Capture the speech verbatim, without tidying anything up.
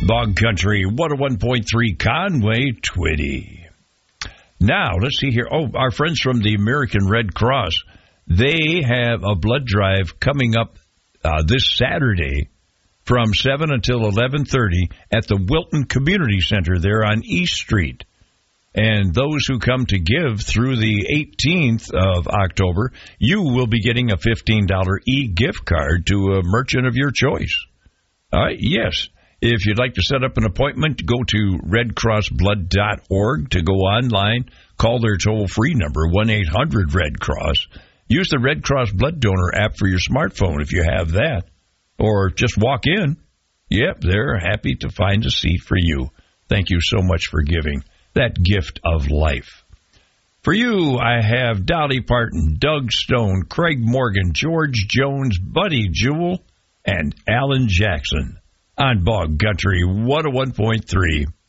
Bog Country, one oh one point three Conway, Twitty. Now, let's see here. Oh, our friends from the American Red Cross, they have a blood drive coming up uh, this Saturday from seven until eleven thirty at the Wilton Community Center there on East Street. And those who come to give through the eighteenth of October, you will be getting a fifteen dollars e-gift card to a merchant of your choice. All right, yes. If you'd like to set up an appointment, go to red cross blood dot org to go online. Call their toll-free number, one eight hundred red cross. Use the Red Cross Blood Donor app for your smartphone if you have that. Or just walk in. Yep, they're happy to find a seat for you. Thank you so much for giving that gift of life. For you, I have Dolly Parton, Doug Stone, Craig Morgan, George Jones, Buddy Jewell, and Alan Jackson on Bog Country one oh one point three.